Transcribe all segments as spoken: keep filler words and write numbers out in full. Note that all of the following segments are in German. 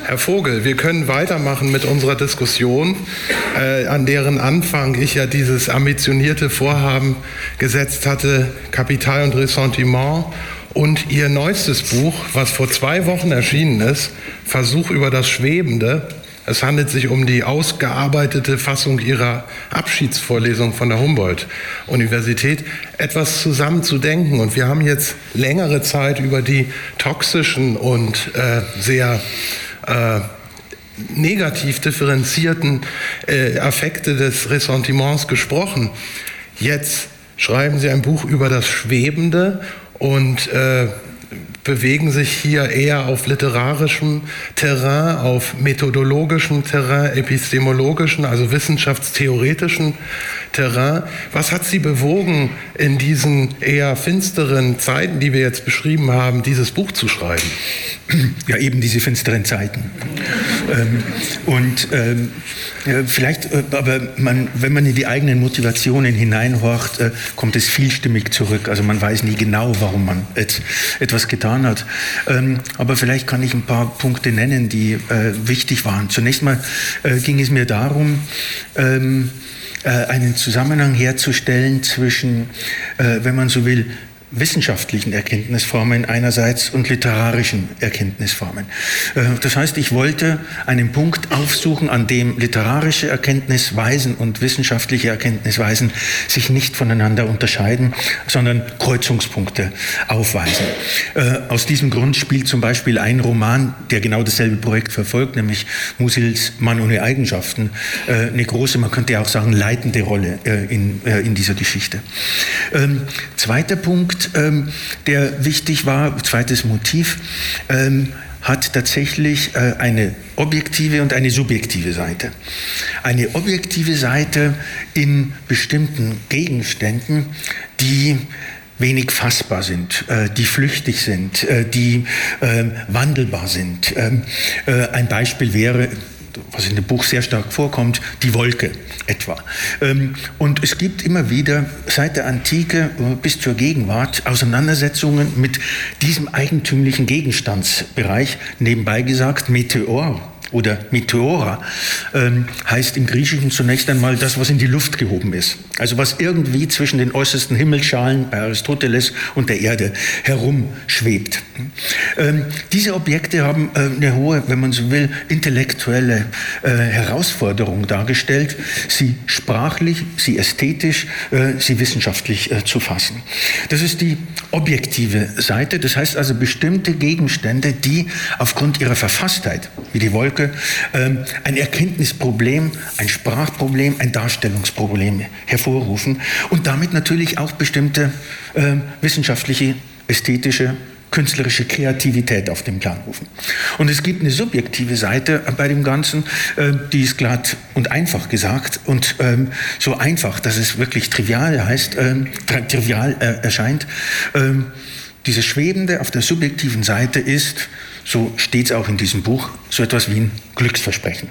Herr Vogel, wir können weitermachen mit unserer Diskussion, äh, an deren Anfang ich ja dieses ambitionierte Vorhaben gesetzt hatte, Kapital und Ressentiment, und Ihr neuestes Buch, was vor zwei Wochen erschienen ist, Versuch über das Schwebende. Es handelt sich um die ausgearbeitete Fassung Ihrer Abschiedsvorlesung von der Humboldt-Universität, etwas zusammenzudenken. Und wir haben jetzt längere Zeit über die toxischen und äh, sehr äh, negativ differenzierten äh, Affekte des Ressentiments gesprochen. Jetzt schreiben Sie ein Buch über das Schwebende und äh, bewegen sich hier eher auf literarischem Terrain, auf methodologischem Terrain, epistemologischem, also wissenschaftstheoretischem Terrain. Was hat Sie bewogen, in diesen eher finsteren Zeiten, die wir jetzt beschrieben haben, dieses Buch zu schreiben? Ja, eben diese finsteren Zeiten. ähm, und ähm, ja, vielleicht, äh, aber man, wenn man in die eigenen Motivationen hineinhorcht, äh, kommt es vielstimmig zurück. Also man weiß nie genau, warum man et, etwas getan hat. Ähm, aber vielleicht kann ich ein paar Punkte nennen, die äh, wichtig waren. Zunächst mal äh, ging es mir darum, ähm, äh, einen Zusammenhang herzustellen zwischen, äh, wenn man so will, wissenschaftlichen Erkenntnisformen einerseits und literarischen Erkenntnisformen. Das heißt, ich wollte einen Punkt aufsuchen, an dem literarische Erkenntnisweisen und wissenschaftliche Erkenntnisweisen sich nicht voneinander unterscheiden, sondern Kreuzungspunkte aufweisen. Aus diesem Grund spielt zum Beispiel ein Roman, der genau dasselbe Projekt verfolgt, nämlich Musils Mann ohne Eigenschaften, eine große, man könnte auch sagen, leitende Rolle in, in dieser Geschichte. Zweiter Punkt, Ähm, der wichtig war, zweites Motiv, ähm, hat tatsächlich äh, eine objektive und eine subjektive Seite. Eine objektive Seite in bestimmten Gegenständen, die wenig fassbar sind, äh, die flüchtig sind, äh, die äh, wandelbar sind. Ähm, äh, ein Beispiel wäre, was in dem Buch sehr stark vorkommt, die Wolke etwa. Und es gibt immer wieder seit der Antike bis zur Gegenwart Auseinandersetzungen mit diesem eigentümlichen Gegenstandsbereich, nebenbei gesagt Meteor oder Meteora, ähm, heißt im Griechischen zunächst einmal das, was in die Luft gehoben ist. Also was irgendwie zwischen den äußersten Himmelsschalen bei Aristoteles und der Erde herumschwebt. Ähm, diese Objekte haben äh, eine hohe, wenn man so will, intellektuelle äh, Herausforderung dargestellt, sie sprachlich, sie ästhetisch, äh, sie wissenschaftlich äh, zu fassen. Das ist die objektive Seite, das heißt also bestimmte Gegenstände, die aufgrund ihrer Verfasstheit, wie die Wolke, ein Erkenntnisproblem, ein Sprachproblem, ein Darstellungsproblem hervorrufen und damit natürlich auch bestimmte äh, wissenschaftliche, ästhetische, künstlerische Kreativität auf den Plan rufen. Und es gibt eine subjektive Seite bei dem Ganzen, äh, die ist glatt und einfach gesagt und ähm, so einfach, dass es wirklich trivial heißt, äh, trivial äh, erscheint. Äh, Dieses Schwebende auf der subjektiven Seite ist, so steht es auch in diesem Buch, so etwas wie ein Glücksversprechen.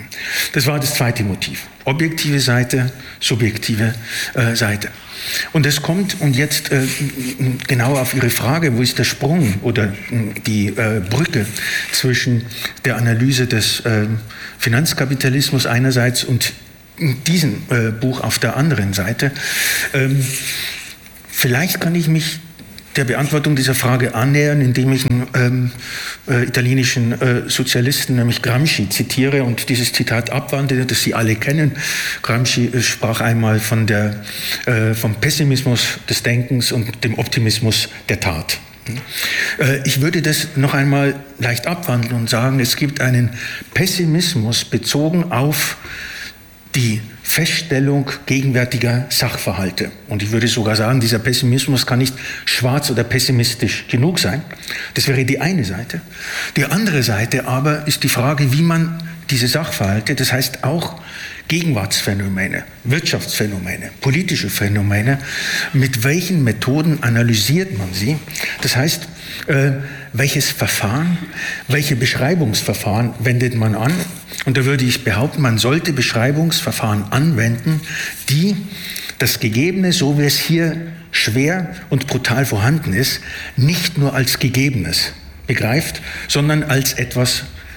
Das war das zweite Motiv. Objektive Seite, subjektive äh, Seite. Und es kommt, und jetzt äh, genau auf Ihre Frage, wo ist der Sprung oder die äh, Brücke zwischen der Analyse des äh, Finanzkapitalismus einerseits und diesem äh, Buch auf der anderen Seite. Ähm, vielleicht kann ich mich der Beantwortung dieser Frage annähern, indem ich einen ähm, äh, italienischen äh, Sozialisten, nämlich Gramsci, zitiere und dieses Zitat abwandle, das Sie alle kennen. Gramsci äh, sprach einmal von der, äh, vom Pessimismus des Denkens und dem Optimismus der Tat. Äh, ich würde das noch einmal leicht abwandeln und sagen, es gibt einen Pessimismus bezogen auf die Feststellung gegenwärtiger Sachverhalte. Und ich würde sogar sagen, dieser Pessimismus kann nicht schwarz oder pessimistisch genug sein. Das wäre die eine Seite. Die andere Seite aber ist die Frage, wie man diese Sachverhalte, das heißt auch Gegenwartsphänomene, Wirtschaftsphänomene, politische Phänomene, mit welchen Methoden analysiert man sie? Das heißt, äh, welches Verfahren, welche Beschreibungsverfahren wendet man an? Und da würde ich behaupten, man sollte Beschreibungsverfahren anwenden, die das Gegebene, so wie es hier schwer und brutal vorhanden ist, nicht nur als Gegebenes begreift, sondern als etwas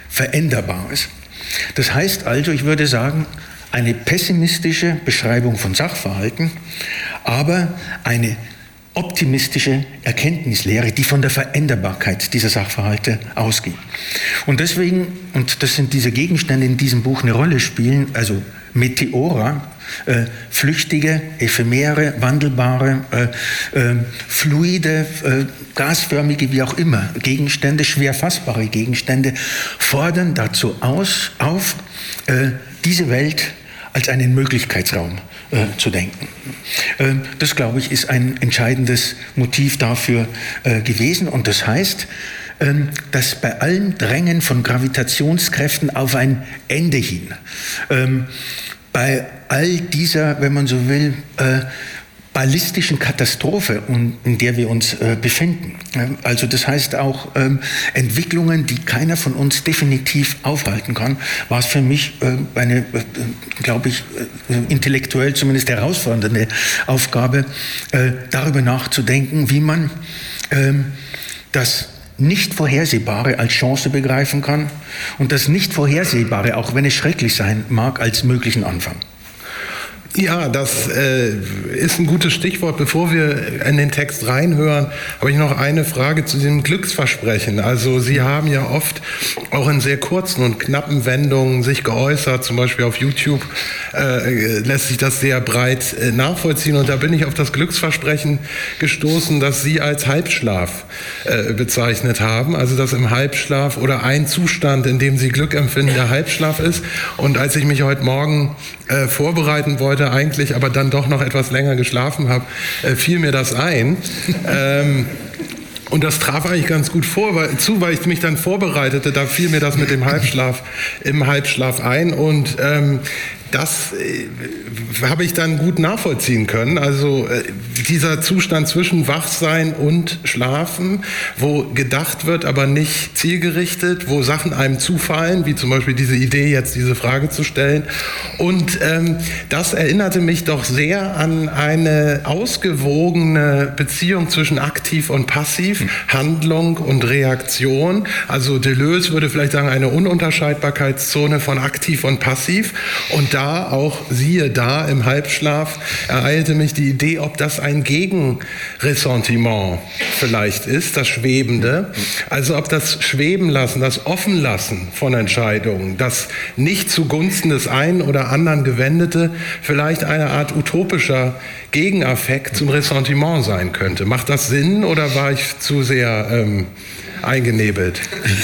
Veränderbares. Das heißt also, ich würde sagen, eine pessimistische Beschreibung von Sachverhalten, aber eine optimistische Erkenntnislehre, die von der Veränderbarkeit dieser Sachverhalte ausgeht. Und deswegen, und das sind diese Gegenstände, die in diesem Buch eine Rolle spielen, also Meteora, äh, flüchtige, ephemere, wandelbare, äh, äh, fluide, äh, gasförmige, wie auch immer, Gegenstände, schwer fassbare Gegenstände, fordern dazu aus, auf, äh, diese Welt als einen Möglichkeitsraum äh, zu denken. Äh, das, glaube ich, ist ein entscheidendes Motiv dafür äh, gewesen. Und das heißt, äh, dass bei allem Drängen von Gravitationskräften auf ein Ende hin, äh, bei all dieser, wenn man so will, äh, ballistischen Katastrophe, in der wir uns äh, befinden. Also das heißt auch ähm, Entwicklungen, die keiner von uns definitiv aufhalten kann, war es für mich äh, eine, äh, glaube ich, äh, intellektuell zumindest herausfordernde Aufgabe, äh, darüber nachzudenken, wie man äh, das nicht Vorhersehbare als Chance begreifen kann und das nicht Vorhersehbare, auch wenn es schrecklich sein mag, als möglichen Anfang. Ja, das äh, ist ein gutes Stichwort. Bevor wir in den Text reinhören, habe ich noch eine Frage zu dem Glücksversprechen. Also Sie haben ja oft auch in sehr kurzen und knappen Wendungen sich geäußert, zum Beispiel auf YouTube äh, lässt sich das sehr breit äh, nachvollziehen. Und da bin ich auf das Glücksversprechen gestoßen, das Sie als Halbschlaf äh, bezeichnet haben. Also dass im Halbschlaf oder ein Zustand, in dem Sie Glück empfinden, der Halbschlaf ist. Und als ich mich heute Morgen äh, vorbereiten wollte, eigentlich, aber dann doch noch etwas länger geschlafen habe, äh, fiel mir das ein. ähm, und das traf eigentlich ganz gut vor, weil, zu, weil ich mich dann vorbereitete, da fiel mir das mit dem Halbschlaf im Halbschlaf ein und ähm, das äh, habe ich dann gut nachvollziehen können. Also äh, dieser Zustand zwischen Wachsein und Schlafen, wo gedacht wird, aber nicht zielgerichtet, wo Sachen einem zufallen, wie zum Beispiel diese Idee, jetzt diese Frage zu stellen. Und ähm, das erinnerte mich doch sehr an eine ausgewogene Beziehung zwischen aktiv und passiv, mhm. Handlung und Reaktion. Also Deleuze würde vielleicht sagen, eine Ununterscheidbarkeitszone von aktiv und passiv. Und da, auch siehe da, im Halbschlaf ereilte mich die Idee, ob das ein Gegenressentiment vielleicht ist, das Schwebende. Also ob das Schwebenlassen, das Offenlassen von Entscheidungen, das nicht zugunsten des einen oder anderen Gewendete vielleicht eine Art utopischer Gegenaffekt zum Ressentiment sein könnte. Macht das Sinn oder war ich zu sehr ähm, eingenebelt?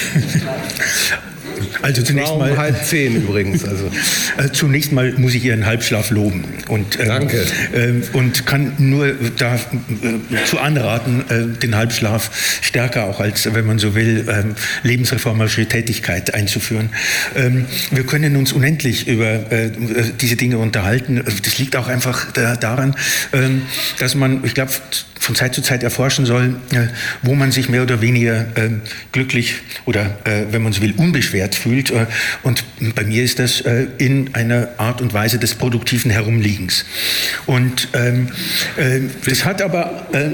Also zunächst mal um halb zehn übrigens. Also. Äh, zunächst mal muss ich Ihren Halbschlaf loben und äh, Danke. Äh, und kann nur da äh, zu anraten, äh, den Halbschlaf stärker auch als, wenn man so will, äh, lebensreformerische Tätigkeit einzuführen. Ähm, wir können uns unendlich über äh, diese Dinge unterhalten. Das liegt auch einfach da, daran, äh, dass man, ich glaube, von Zeit zu Zeit erforschen soll, äh, wo man sich mehr oder weniger äh, glücklich oder, äh, wenn man so will, unbeschwert fühlt. Äh, und bei mir ist das äh, in einer Art und Weise des produktiven Herumliegens. Und ähm, äh, das hat aber... Äh,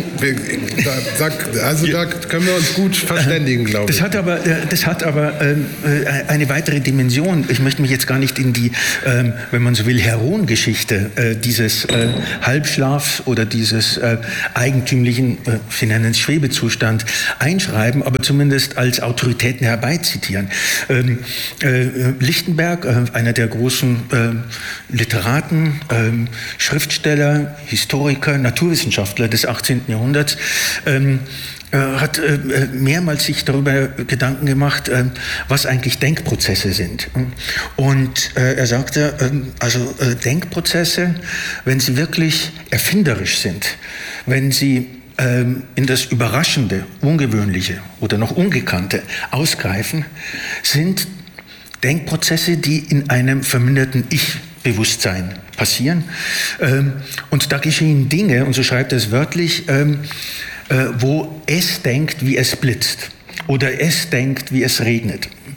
also da können wir uns gut verständigen, glaube ich. Das hat aber, äh, das hat aber äh, eine weitere Dimension. Ich möchte mich jetzt gar nicht in die, äh, wenn man so will, Heroengeschichte äh, dieses äh, Halbschlafs oder dieses äh, eigentümlichen, äh, Sie nennen es Schwebezustand, einschreiben, aber zumindest als Autoritäten herbeizitieren. Ähm, äh, Lichtenberg, äh, einer der großen äh, Literaten, äh, Schriftsteller, Historiker, Naturwissenschaftler des achtzehnten Jahrhunderts, ähm, hat äh, mehrmals sich darüber Gedanken gemacht, äh, was eigentlich Denkprozesse sind. Und äh, er sagte, äh, also äh, Denkprozesse, wenn sie wirklich erfinderisch sind, wenn sie äh, in das Überraschende, Ungewöhnliche oder noch Ungekannte ausgreifen, sind Denkprozesse, die in einem verminderten Ich Bewusstsein passieren. Ähm, und da geschehen Dinge, und so schreibt er es wörtlich, ähm, äh, wo es denkt, wie es blitzt oder es denkt, wie es regnet.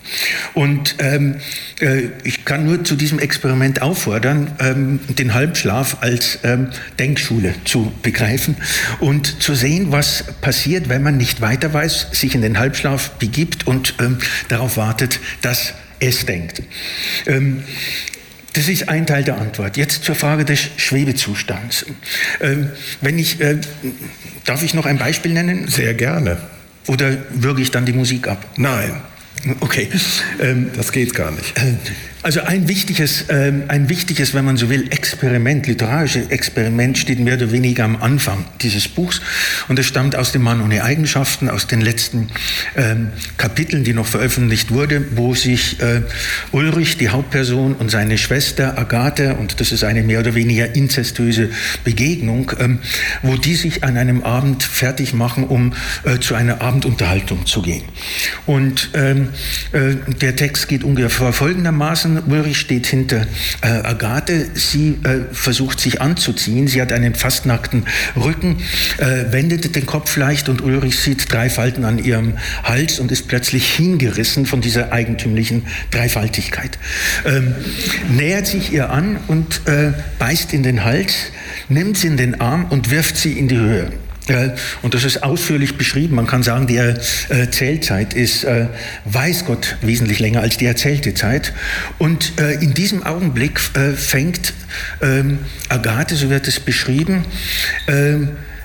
Und ähm, äh, ich kann nur zu diesem Experiment auffordern, ähm, den Halbschlaf als ähm, Denkschule zu begreifen und zu sehen, was passiert, wenn man nicht weiter weiß, sich in den Halbschlaf begibt und ähm, darauf wartet, dass es denkt. Ähm, Das ist ein Teil der Antwort. Jetzt zur Frage des Schwebezustands. Ähm, wenn ich, äh, darf ich noch ein Beispiel nennen? Sehr gerne. Oder würge ich dann die Musik ab? Nein. Okay. Ähm, das geht gar nicht. Also ein wichtiges, ähm, ein wichtiges, wenn man so will, Experiment, literarisches Experiment steht mehr oder weniger am Anfang dieses Buchs und es stammt aus dem Mann ohne Eigenschaften, aus den letzten ähm, Kapiteln, die noch veröffentlicht wurde, wo sich äh, Ulrich, die Hauptperson, und seine Schwester Agathe, und das ist eine mehr oder weniger inzestuöse Begegnung, ähm, wo die sich an einem Abend fertig machen, um äh, zu einer Abendunterhaltung zu gehen. Und ähm, äh, der Text geht ungefähr folgendermaßen: Ulrich steht hinter äh, Agathe, sie äh, versucht sich anzuziehen, sie hat einen fast nackten Rücken, äh, wendet den Kopf leicht und Ulrich sieht drei Falten an ihrem Hals und ist plötzlich hingerissen von dieser eigentümlichen Dreifaltigkeit. Ähm, nähert sich ihr an und äh, beißt in den Hals, nimmt sie in den Arm und wirft sie in die Höhe. Und das ist ausführlich beschrieben. Man kann sagen, die Erzählzeit ist, äh, weiß Gott, wesentlich länger als die erzählte Zeit. Und äh, in diesem Augenblick äh, fängt äh, Agathe, so wird es beschrieben, äh,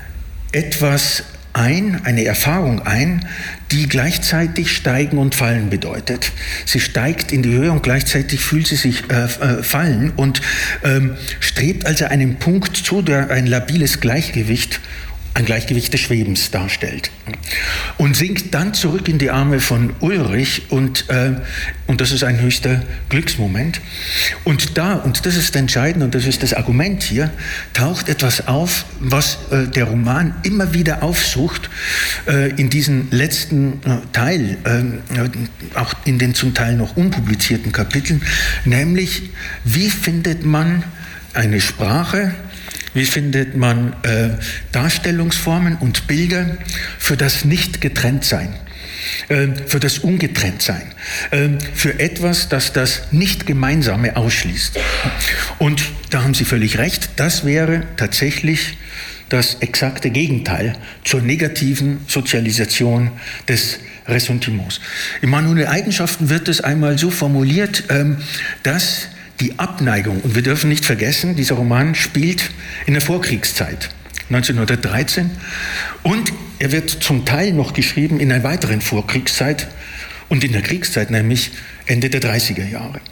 etwas ein, eine Erfahrung ein, die gleichzeitig Steigen und Fallen bedeutet. Sie steigt in die Höhe und gleichzeitig fühlt sie sich äh, äh, fallen und ähm, strebt also einen Punkt zu, der ein labiles Gleichgewicht ein Gleichgewicht des Schwebens darstellt. Und sinkt dann zurück in die Arme von Ulrich und, äh, und das ist ein höchster Glücksmoment. Und da, und das ist entscheidend und das ist das Argument hier, taucht etwas auf, was äh, der Roman immer wieder aufsucht, äh, in diesem letzten äh, Teil, äh, auch in den zum Teil noch unpublizierten Kapiteln, nämlich, wie findet man eine Sprache, wie findet man äh, Darstellungsformen und Bilder für das Nicht-Getrenntsein, äh, für das Ungetrenntsein, äh, für etwas, das das Nicht-Gemeinsame ausschließt. Und da haben Sie völlig recht, das wäre tatsächlich das exakte Gegenteil zur negativen Sozialisation des Ressentiments. In Mann ohne Eigenschaften wird es einmal so formuliert, äh, dass die Abneigung, und wir dürfen nicht vergessen, dieser Roman spielt in der Vorkriegszeit, neunzehnhundertdreizehn, und er wird zum Teil noch geschrieben in einer weiteren Vorkriegszeit und in der Kriegszeit, nämlich Ende der dreißiger Jahre.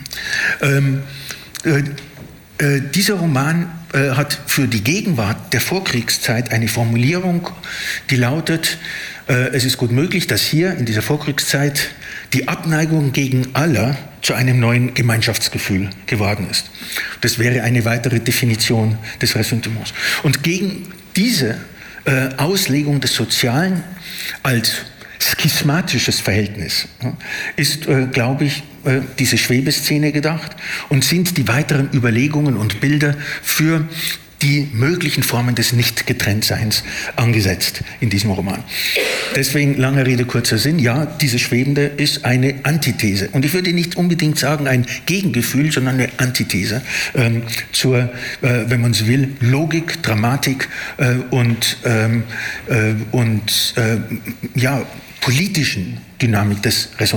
Ähm, äh, äh, dieser Roman äh, hat für die Gegenwart der Vorkriegszeit eine Formulierung, die lautet: äh, Es ist gut möglich, dass hier in dieser Vorkriegszeit die Abneigung gegen aller zu einem neuen Gemeinschaftsgefühl geworden ist. Das wäre eine weitere Definition des Ressentiments. Und gegen diese äh, Auslegung des Sozialen als schismatisches Verhältnis ja, ist, äh, glaube ich, äh, diese Schwebeszene gedacht und sind die weiteren Überlegungen und Bilder für die möglichen Formen des Nicht-Getrenntseins angesetzt in diesem Roman. Deswegen, lange Rede, kurzer Sinn, ja, dieses Schwebende ist eine Antithese. Und ich würde nicht unbedingt sagen ein Gegengefühl, sondern eine Antithese ähm, zur, äh, wenn man so will, Logik, Dramatik äh, und, ähm, äh, und äh, ja, politischen Dynamik des Ressentiments.